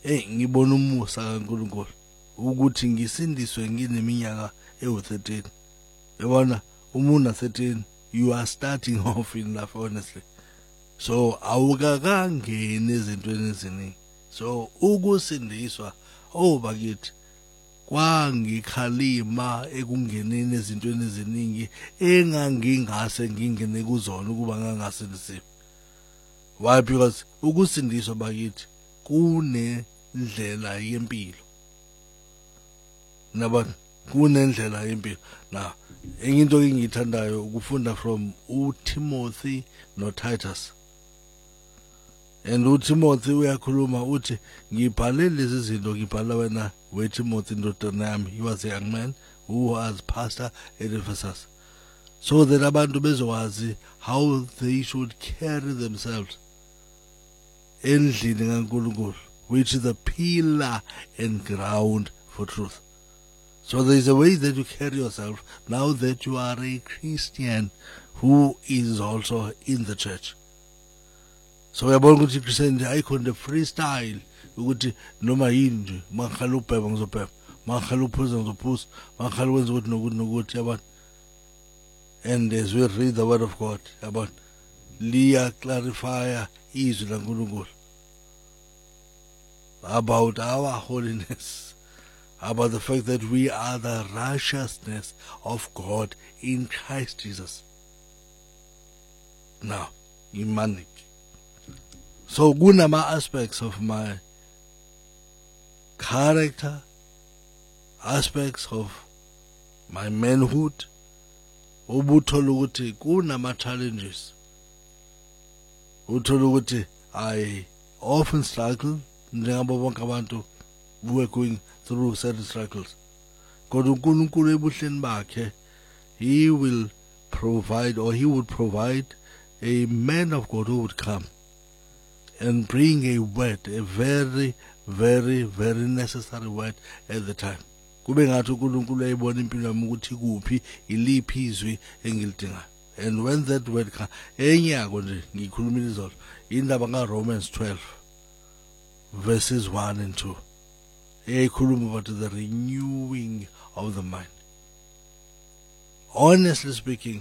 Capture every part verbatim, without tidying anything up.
hey ngibona umusa kaNkulunkulu ukuthi ngisindiswe ngineminyaka ewu thirteen. Yabona umuna thirteen, you are starting off in life honestly. So awukakangeni ezintweni eziningi. So ukusindiswa oh bakithi kwangikhalima ekungeneni ezintweni eziningi engangingase ngingene kuzona ukuba ngangasindisiwe. Why? Because ukusindiswa bakithi kunendlela yempilo. Naba kunendlela yempilo. Now enye into engiyithandayo ukufunda from uTimothy noTitus. And uTimothy uyakhuluma uthi ngibhale lezi zinto ngibhala wena weTimothy ndodana yami. He was a young man who was pastor at Ephesus. So that abantu bezokwazi how they should carry themselves endlini kaNkulunkulu, which is the pillar and ground for truth. So there is a way that you carry yourself now that you are a Christian who is also in the church. So uyabona ukuthi Christian ayikho the freestyle ukuthi noma yini nje mangikhala ubheba ngizobheba, mangikhala uphuza ngizophuza, mangikhala wenza ukuthi nokuthi nokuthi yabona. And as we read the word of God, yabona liya clarify izwi laNkulunkulu about our holiness, about the fact that we are the righteousness of God in Christ Jesus. Now, imanic. So kunama aspects of my character, aspects of my manhood, ubuthola ukuthi kunama challenges. Uthola ukuthi I often struggle njengabo bonke abantu who are going through certain struggles. Kodwa uNkulunkulu ebuhleni bakhe, he will provide, or he would provide a man of God who would come and bring a word, a very, very, very necessary word at the time. Kube ngathi uNkulunkulu ayibona impilo yami ukuthi kuphi iliphi izwi engilidingayo. And when that word comes, enyako nje ngikhulumile izolo indaba kaRomans twelve verses one and two. Eyayikhuluma about the renewing of the mind. Honestly speaking,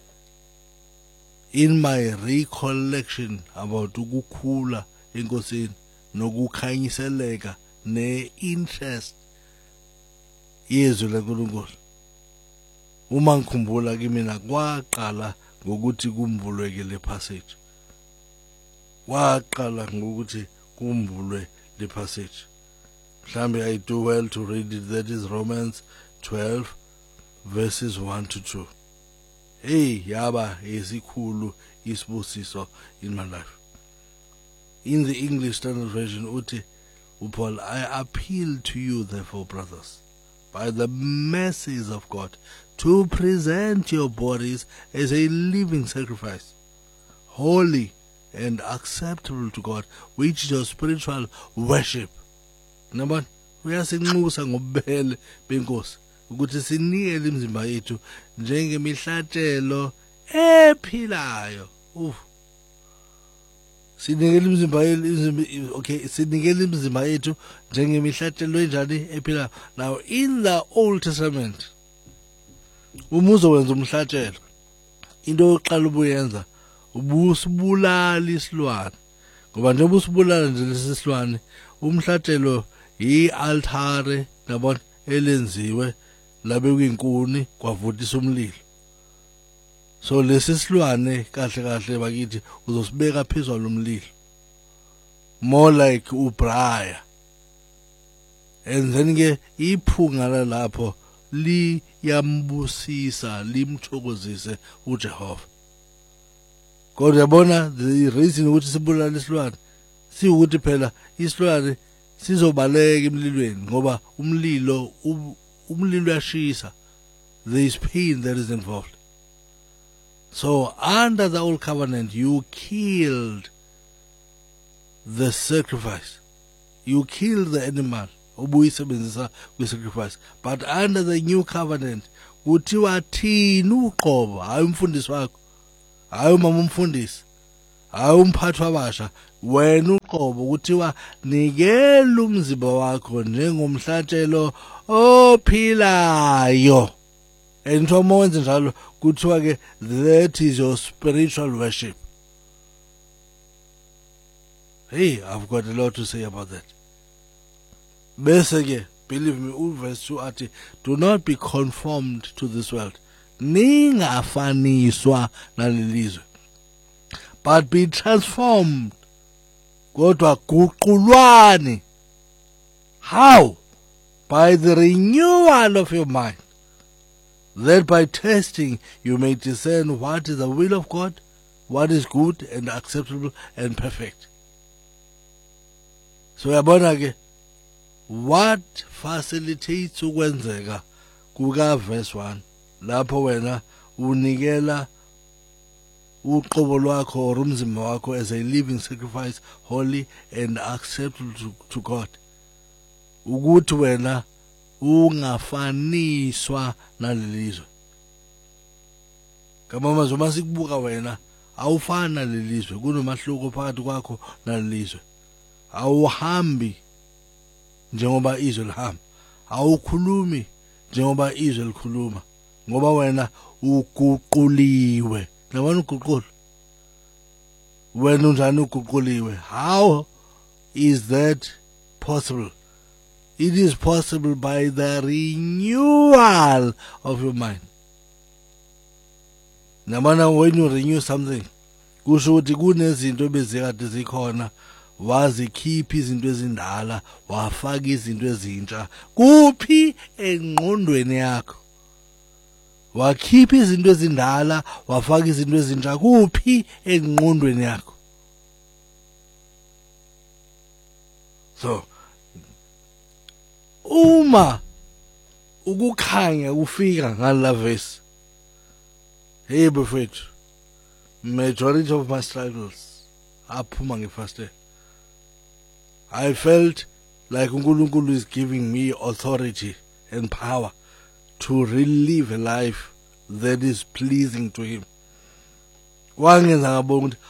in my recollection about ukukhula enkosini nokukhanyiseleka ne-interest yezwi laNkulunkulu, uma ngikhumbula kimi kwaqala ngokuthi kumbulweke le passage. Waqala ngokuthi kumbulwe le passage. Mhlambe I do well to read it. That is Romans twelve verses one to two. Hey, yaba esikhulu isibusiso in my life. In the English Standard Version uthi uPaul, I appeal to you therefore, brothers, by the mercies of God, to present your bodies as a living sacrifice, holy and acceptable to God, which is your spiritual worship. Nabani uyasinxusa ngobele benkosi ukuthi sinikele imizimba yethu njengemihlatshelo ephilayo. Uf sinikele imizimba yethu, okay, sinikele imizimba yethu njengemihlatshelo enjani ephilayo. Now in the Old Testament umuzo wenza umhlatshelo, into yokuqala ubuyenza ubusibulala isilwane, ngoba njengoba usibulala nje lesi silwane umhlatshelo i-altare nabona elenziwe labe kwinkuni kwavutisa umlilo. So lesi silwane kahle kahle bakithi uzosibeka phezulu umlilo, more like ubraya. And then ke iphunga lalapho liyambusisa limthokozise uJehova. Kodwa yabona the reason ukuthi sibulala isilwane siwukuthi phela isilwane sizobaleka emlilweni ngoba umlilo umlilo uyashisa. There is pain that is involved. So under the old covenant you killed the sacrifice, you killed the animal obuyisebenzisa kwi-sacrifice. But under the new covenant kuthiwa thina uqobo, hayi umfundisi wakho, hayi mama umfundisi, awumphathi wabasha wena uqobo kuthiwa nikela umzimba wakho njengomhlatshelo ophilayo. And uma wenza njalo kuthiwa ke that is your spiritual worship. Hey, I've got a lot to say about that. Bese ke believe me, uverse two athi, do not be conformed to this world, ningafaniswa nalelizwe, but be transformed, kodwa guqulwane. How? By the renewal of your mind, that by testing you may discern what is the will of God, what is good and acceptable and perfect. So yabona ke what facilitates ukwenzeka kuka verse one, lapho wena unikela uqobo lwakho or umzimba wakho as a living sacrifice, holy and acceptable to, to God, ukuthi wena ungafaniswa nalelizwe. Kama uma sikubuka wena awufani nalelizwe, kunomahluko phakathi kwakho nalelizwe. Awuhambi njengoba izwe lihamba, awukhulumi njengoba izwe likhuluma, ngoba wena uguquliwe. Nabona uguqulo, wena unjani uguquliwe? How is that possible? It is possible by the renewal of your mind. Nabona when you renew something, kusho ukuthi kunezinto ebezikade zikhona, wazikhipha izinto ezindala, wafaka izinto ezintsha kuphi engqondweni yakho. Wakhipha izinto ezindala, wafaka izinto ezintsha kuphi engqondweni yakho. So uma ukukhanya kufika ngala verse, hey bafethu, majority of my struggles aphuma ngefasting. I felt like uNkulunkulu is giving me authority and power to really live a life that is pleasing to him. Wangenza ngabona ukuthi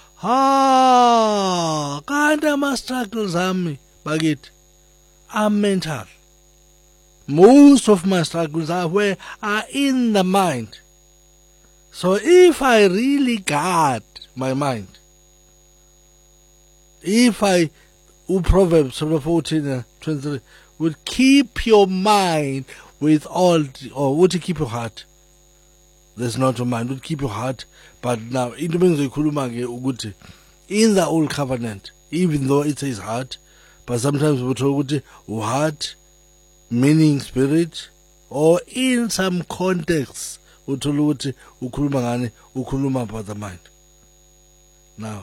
ha kanti ama struggles ami bakithi are mental. Most of my struggles are where are in the mind. So if I really guard my mind, if I Proverbs chapter fourteen and twenty-three would keep your mind with all, or would you keep your heart? That's not your mind, would keep your heart. But now, in the in the old covenant, even though it says heart, but sometimes we talk about heart, meaning spirit, or in some contexts, we talk about the mind. Now,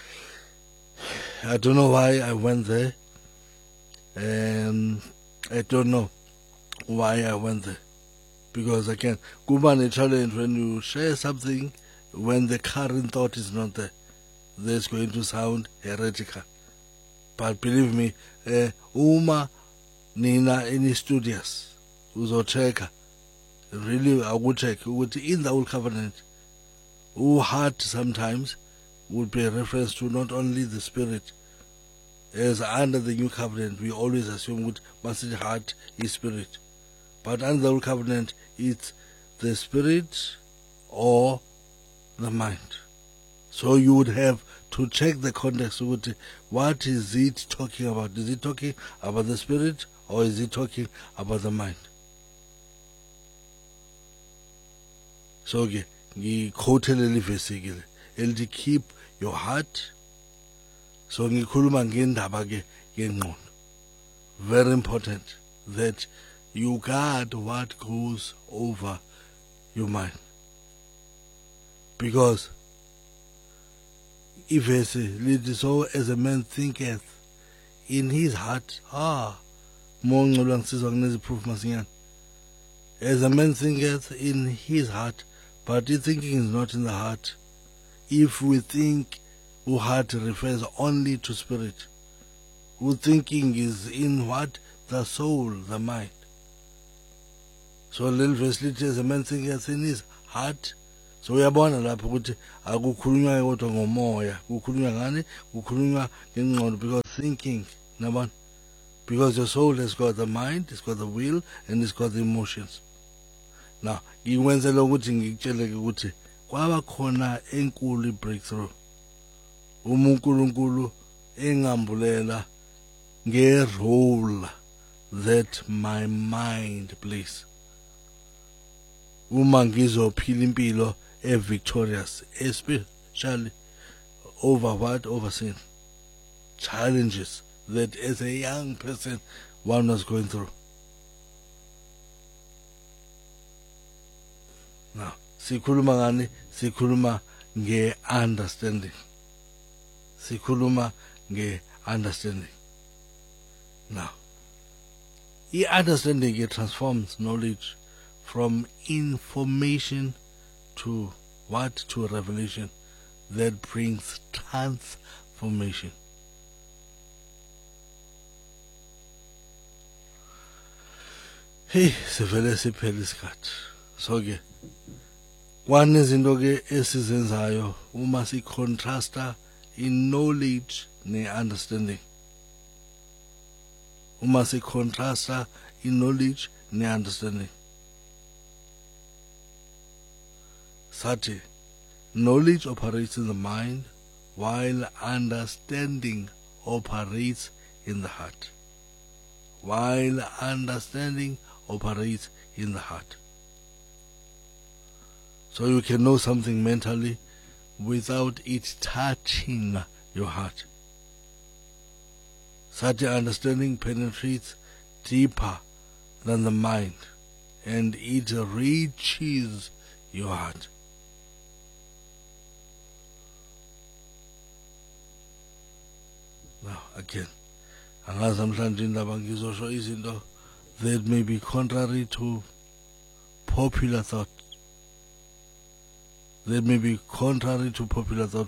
I don't know why I went there, and I don't know why I went there, because again, kuba a challenge when you share something when the current thought is not there. That's going to sound heretical, but believe me, uh, uma nina any studious uzocheka, really I would check in the old covenant, who heart sometimes would be a reference to not only the spirit. As under the new covenant, we always assume that message heart is spirit, but under the old covenant, it's the spirit or the mind. So you would have to check the context. What is it talking about? Is it talking about the spirit or is it talking about the mind? So okay, ngiquote leli verse ke elithi keep your heart. So ngikhuluma ngendaba ke yengqondo. Very important that you guard what goes over your mind. Because if as a so as a man thinketh in his heart, ah, proof as a man thinketh in his heart, but the thinking is not in the heart. If we think, who heart refers only to spirit, who thinking is in what? The soul, the mind. So little verse as a man thinketh in his heart, So uyabona lapho ukuthi akukhulunywa kodwa ngomoya, kukhulunywa ngani? Kukhulunywa ngengqondo, because thinking, nabona, because your soul has got the mind, it's got the will, and it's got the emotions. Now ngikwenzela ukuthi ngikutshele ukuthi kwaba khona enkulu i-breakthrough uma uNkulunkulu engambulela nge-role that my mind plays. Uma ngizophila impilo e-victorious, especially over what? Over sin. Challenges that as a young person one was going through. Now, sikhuluma ngani? Sikhuluma nge-understanding. Sikhuluma nge-understanding. Now, i-understanding, it transforms knowledge from information to what? To revelation that brings transformation. Hey, sivele siphele isikhathi. So ke one izinto ke esizenzayo uma si contrasta in knowledge ne understanding. Uma si contrasta in knowledge ne understanding. Sathi, knowledge operates in the mind while understanding operates in the heart. While understanding operates in the heart. So you can know something mentally without it touching your heart. Such understanding penetrates deeper than the mind and it reaches your heart. Now again, angazi namhlanje indaba ngizosho izinto that may be contrary to popular thought. That may be contrary to popular thought.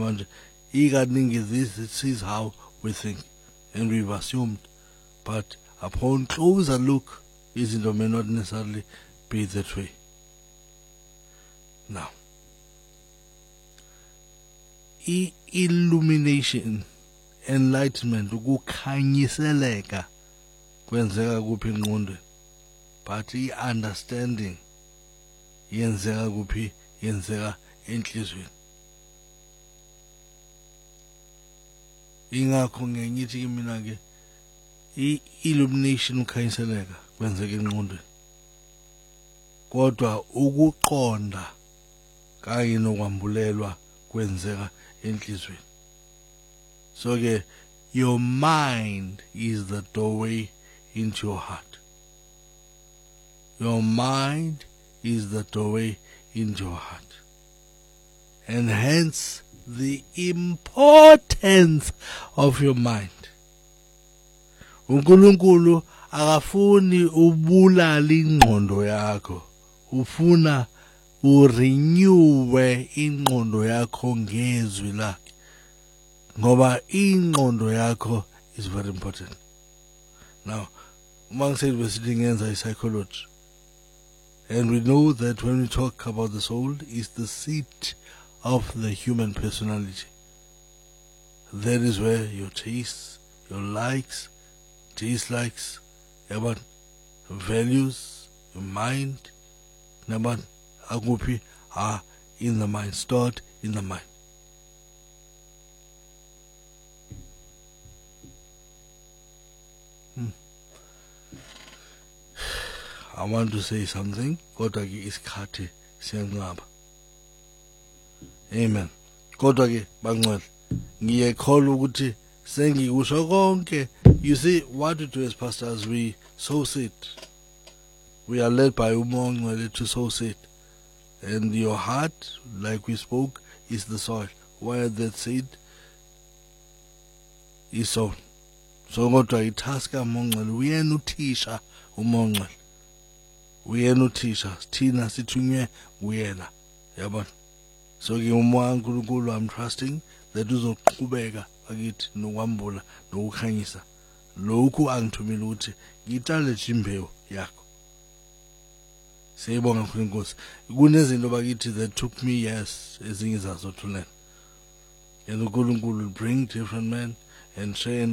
This is how we think and we've assumed. But upon closer look, it may not necessarily be that way. Now, illumination, enlightenment, ukukhanyiseleka kwenzeka kuphi engqondweni, but i-understanding yenzeka kuphi? Yenzeka enhlizweni. Ingakho ngiyithi mina ke i-illumination, ukukhanyiseleka kwenzeka engqondweni, kodwa ukuqonda kanye nokwambulelwa kwenzeka enhlizweni. So ke your mind is the doorway into your heart. Your mind is the doorway into your heart. And hence the importance of your mind. uNkulunkulu akafuni ubulala ingqondo yakho, ufuna urenewe ingqondo yakho ngezwi lakhe, ngoba ingqondo yakho is very important. Now, uma said we're sitting in psychology, and we know that when we talk about the soul, it's the seat of the human personality. That is where your tastes, your likes, dislikes, your values, your mind, agupi are in the mind, stored in the mind. Hmm. I want to say something. Kodwa ke isikhathi siyanqaba. Amen. Kodwa ke bangcwele, ngiyekholwa ukuthi sengikusho konke. You see, what we do as pastors, we sow seed. We are led by uMongcwele to sow seed. And your heart, like we spoke, is the soil where that seed is sown. So kodwa itaska uMongcwele, uyena uthisha uMongcwele. Uyena uthisha, thina sithunywe uyena. Yabona. So ke umoya kaNkulunkulu, I'm trusting that uzoqhubeka akithi nokwambula nokukhanyisa. Lokhu angithumile ukuthi ngitshale imbewu yakho. Siyabonga kakhulu inkosi. Kunezinto bakithi that took me years ezingizazo thulena. And uNkulunkulu will bring different men and share